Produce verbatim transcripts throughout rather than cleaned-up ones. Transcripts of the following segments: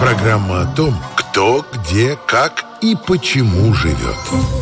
Программа о том, кто, где, как и почему живет.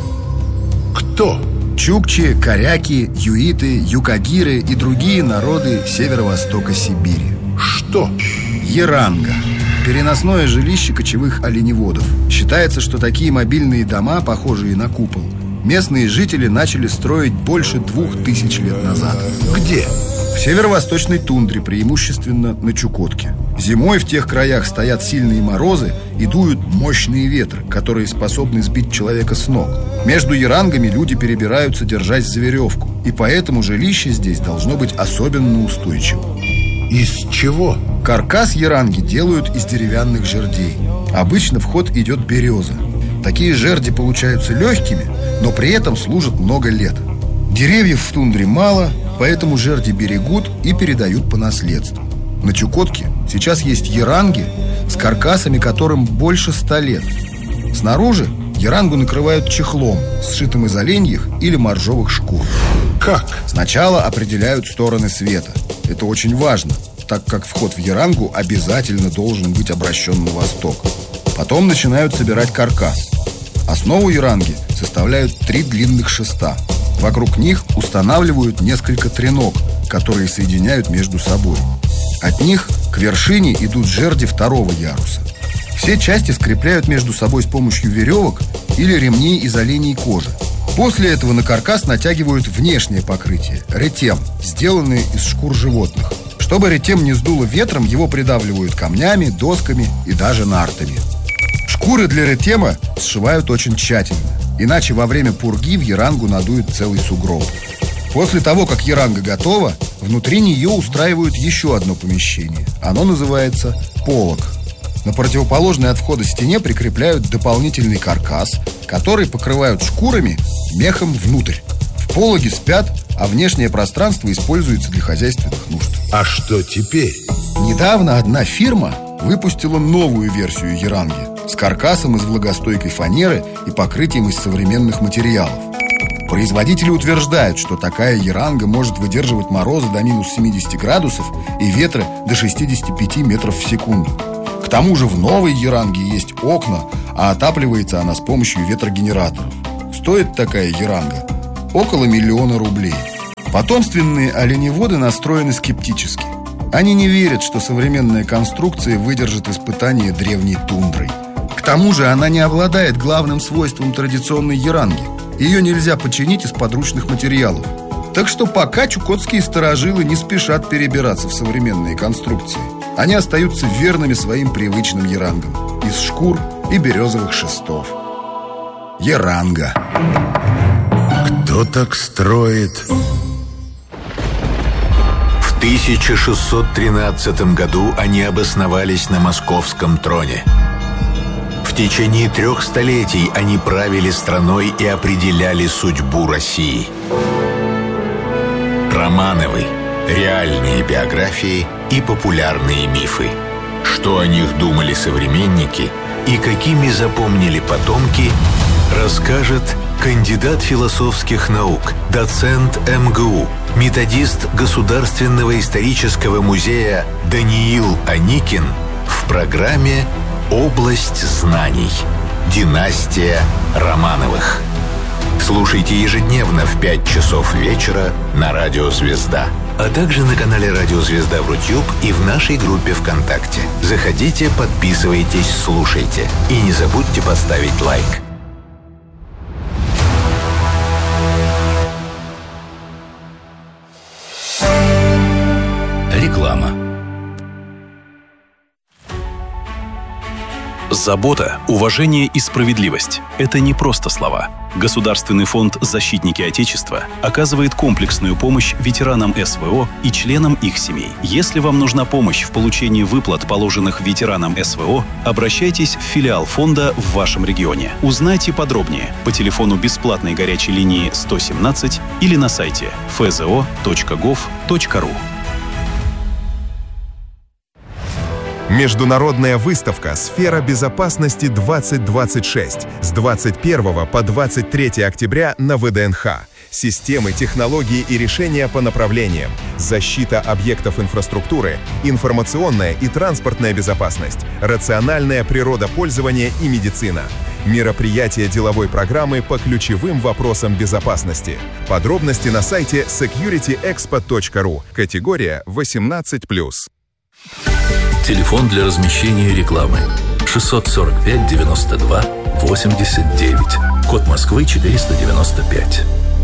Кто? Чукчи, коряки, юиты, юкагиры и другие народы северо-востока Сибири. Что? Яранга. Переносное жилище кочевых оленеводов. Считается, что такие мобильные дома, похожие на купол, местные жители начали строить больше двух тысяч лет назад. Где? В северо-восточной тундре, преимущественно на Чукотке. Зимой в тех краях стоят сильные морозы и дуют мощные ветры, которые способны сбить человека с ног. Между ярангами люди перебираются, держась за веревку, и поэтому жилище здесь должно быть особенно устойчивым. Из чего? Каркас яранги делают из деревянных жердей. Обычно в ход идет береза. Такие жерди получаются легкими, но при этом служат много лет. Деревьев в тундре мало, поэтому жерди берегут и передают по наследству. На Чукотке сейчас есть яранги, с каркасами которым больше ста лет. Снаружи ярангу накрывают чехлом, сшитым из оленьих или моржовых шкур. Как? Сначала определяют стороны света. Это очень важно, так как вход в ярангу обязательно должен быть обращен на восток. Потом начинают собирать каркас. Основу яранги составляют три длинных шеста. Вокруг них устанавливают несколько треног, которые соединяют между собой. От них к вершине идут жерди второго яруса. Все части скрепляют между собой с помощью веревок или ремней из оленей кожи. После этого на каркас натягивают внешнее покрытие – ретем, сделанное из шкур животных. Чтобы ретем не сдуло ветром, его придавливают камнями, досками и даже нартами. Шкуры для ретема сшивают очень тщательно, иначе во время пурги в ярангу надует целый сугроб. После того, как яранга готова, внутри нее устраивают еще одно помещение. Оно называется полог. На противоположной от входа стене прикрепляют дополнительный каркас, который покрывают шкурами, мехом внутрь. В пологе спят, а внешнее пространство используется для хозяйственных нужд. А что теперь? Недавно одна фирма выпустила новую версию яранги с каркасом из влагостойкой фанеры и покрытием из современных материалов. Производители утверждают, что такая яранга может выдерживать морозы до минус семидесяти градусов и ветры до шестидесяти пяти метров в секунду. К тому же в новой яранге есть окна, а отапливается она с помощью ветрогенераторов. Стоит такая яранга около миллиона рублей. Потомственные оленеводы настроены скептически. Они не верят, что современная конструкция выдержит испытания древней тундрой. К тому же она не обладает главным свойством традиционной яранги. Ее нельзя починить из подручных материалов. Так что пока чукотские старожилы не спешат перебираться в современные конструкции. Они остаются верными своим привычным ярангам из шкур и березовых шестов. Яранга. Кто так строит? В тысяча шестьсот тринадцатом году они обосновались на московском троне. В течение трех столетий они правили страной и определяли судьбу России. Романовы. Реальные биографии и популярные мифы. Что о них думали современники и какими запомнили потомки, расскажет кандидат философских наук, доцент эм гэ у, методист Государственного исторического музея Даниил Аникин в программе «Область знаний. Династия Романовых». Слушайте ежедневно в пять часов вечера на Радио Звезда, а также на канале Радио Звезда в Рутюб и в нашей группе ВКонтакте. Заходите, подписывайтесь, слушайте. И не забудьте поставить лайк. Реклама. Забота, уважение и справедливость – это не просто слова. Государственный фонд «Защитники Отечества» оказывает комплексную помощь ветеранам эс вэ о и членам их семей. Если вам нужна помощь в получении выплат, положенных ветеранам эс вэ о, обращайтесь в филиал фонда в вашем регионе. Узнайте подробнее по телефону бесплатной горячей линии сто семнадцать или на сайте эф зэ о точка гов точка ру. Международная выставка «Сфера безопасности-двадцать двадцать шесть» с двадцать первого по двадцать третье октября на вэ дэ эн ха. Системы, технологии и решения по направлениям. Защита объектов инфраструктуры, информационная и транспортная безопасность, рациональное природопользование и медицина. Мероприятия деловой программы по ключевым вопросам безопасности. Подробности на сайте секьюрити экспо точка ру. Категория восемнадцать плюс. Телефон для размещения рекламы шестьсот сорок пять девяносто два восемьдесят девять. Код Москвы четыреста девяносто пять.